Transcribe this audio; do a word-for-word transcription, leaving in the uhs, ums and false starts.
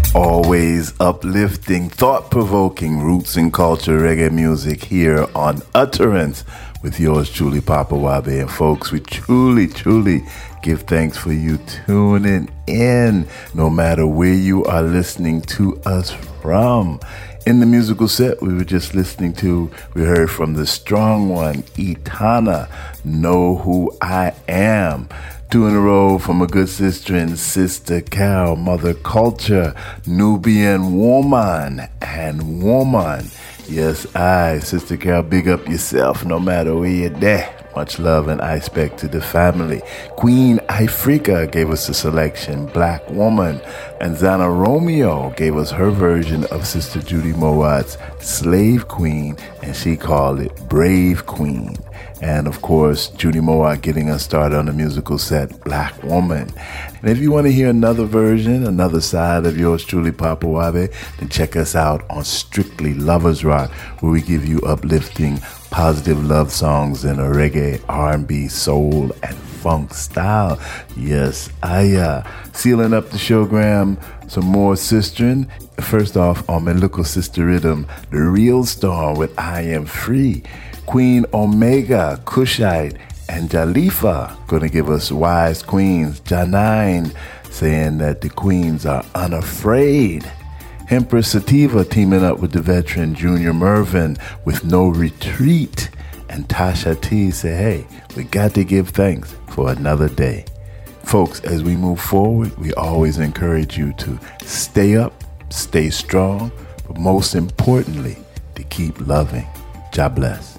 Always uplifting, thought-provoking roots and culture reggae music here on Utterance with yours truly, Papa Wabe. And folks, we truly, truly give thanks for you tuning in, no matter where you are listening to us from. In the musical set we were just listening to, we heard from the strong one, Etana, Know Who I Am. Two in a row from a good sister and Sister Cal, Mother Culture, Nubian Woman and Woman. Yes, I, Sister Cal, big up yourself no matter where you're there. Much love and respect to the family. Queen Ifrika gave us a selection, Black Woman. And Zana Romeo gave us her version of Sister Judy Mowatt's Slave Queen, and she called it Brave Queen. And of course, Judy Mowatt getting us started on the musical set, Black Woman. And if you want to hear another version, another side of yours truly, Papa Wabe, then check us out on Strictly Lovers Rock, where we give you uplifting, positive love songs in a reggae, R and B, soul, and funk style. Yes, I uh, sealing up the showgram, some more sistering. First off, on Meluko Sister Rhythm, The Real Storm with I Am Free. Queen Omega, Kushite, and Jalifa going to give us Wise Queens. Janine saying that the queens are unafraid. Empress Sativa teaming up with the veteran Junior Mervin with No Retreat. And Tasha T say, hey, we got to give thanks for another day. Folks, as we move forward, we always encourage you to stay up, stay strong, but most importantly, to keep loving. God bless.